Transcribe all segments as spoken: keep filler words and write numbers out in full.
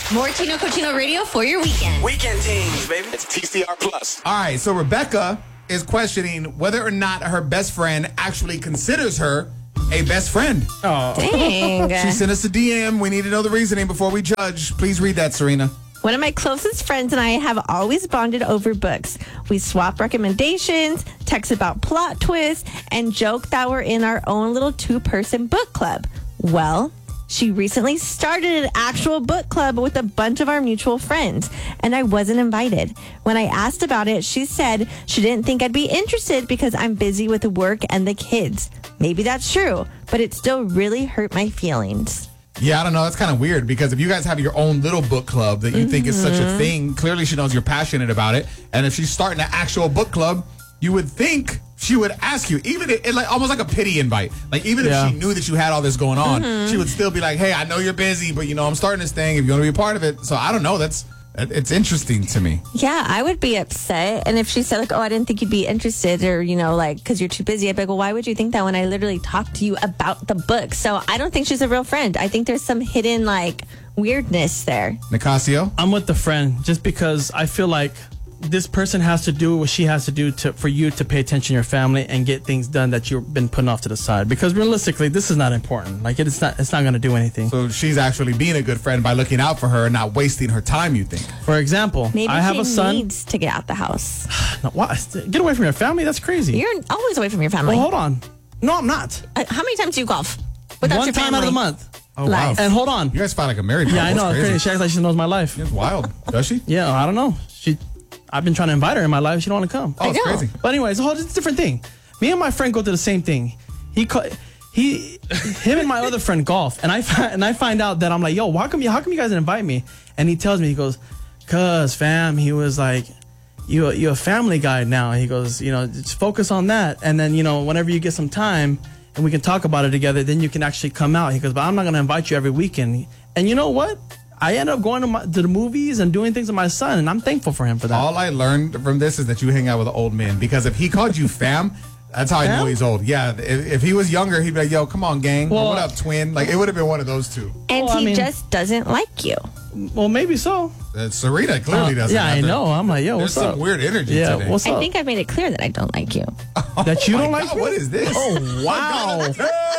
More Chino Cochino Radio for your weekend. Weekend teams, baby. It's T C R Plus. All right, so Rebecca is questioning whether or not her best friend actually considers her a best friend. Oh. Dang. She sent us a D M. We need to know the reasoning before we judge. Please read that, Serena. One of my closest friends and I have always bonded over books. We swap recommendations, text about plot twists, and joke that we're in our own little two-person book club. Well, she recently started an actual book club with a bunch of our mutual friends, and I wasn't invited. When I asked about it, she said she didn't think I'd be interested because I'm busy with work and the kids. Maybe that's true, but it still really hurt my feelings. Yeah, I don't know. That's kind of weird because if you guys have your own little book club that you mm-hmm. think is such a thing, clearly she knows you're passionate about it. And if she's starting an actual book club, you would think she would ask you, even if, it, like almost like a pity invite. Like even yeah. if she knew that you had all this going on, mm-hmm. she would still be like, hey, I know you're busy, but you know, I'm starting this thing if you want to be a part of it. So I don't know. That's It's interesting to me. Yeah, I would be upset. And if she said, like, oh, I didn't think you'd be interested or, you know, like, because you're too busy, I'd be like, well, why would you think that when I literally talked to you about the book? So I don't think she's a real friend. I think there's some hidden, like, weirdness there. Nicasio? I'm with the friend just because I feel like this person has to do what she has to do to for you to pay attention to your family and get things done that you've been putting off to the side. Because realistically, this is not important. Like it's not, it's not going to do anything. So she's actually being a good friend by looking out for her and not wasting her time. You think? For example, maybe I have she a son. needs to get out the house. No, what? Get away from your family. That's crazy. You're always away from your family. Well, hold on. No, I'm not. Uh, how many times do you golf without One your time family? out of the month. Oh wow! And hold on. You guys fight like a married couple. Yeah, I know. That's It's crazy. crazy. She acts like she knows my life. It's wild. Does she? Yeah, I don't know. She. I've been trying to invite her in my life. She don't want to come. Oh, it's crazy. But anyways, it's a different thing. Me and my friend go through the same thing. He, he, him and my other friend golf, and I and I find out that I'm like, yo, how come you, how come you guys didn't invite me? And he tells me, he goes, cause fam, he was like, you you a family guy now. He goes, you know, just focus on that, and then you know, whenever you get some time and we can talk about it together, then you can actually come out. He goes, but I'm not gonna invite you every weekend. And you know what? I end up going to, my, to the movies and doing things with my son, and I'm thankful for him for that. All I learned from this is that you hang out with old men, because if he called you fam, that's how I know he's old. Yeah, if, if he was younger, he'd be like, yo, come on, gang. Well, what up, twin? Like, it would have been one of those two. And Well, I he mean- just doesn't like you. Well, maybe so. Uh, Serena clearly Uh, doesn't. yeah, have I to- know. I'm like, yo, There's what's some up? weird energy Yeah, today. what's up? I think I've made it clear that I don't like you. That you Oh don't my like God, me? what is this? Oh, wow.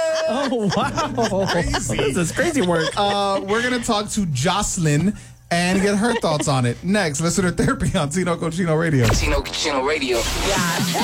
Oh, wow. Crazy. This is crazy work. Uh, we're going to talk to Jocelyn and get her thoughts on it. Next, listener therapy on Chino Cochino Radio. Chino Cochino Radio.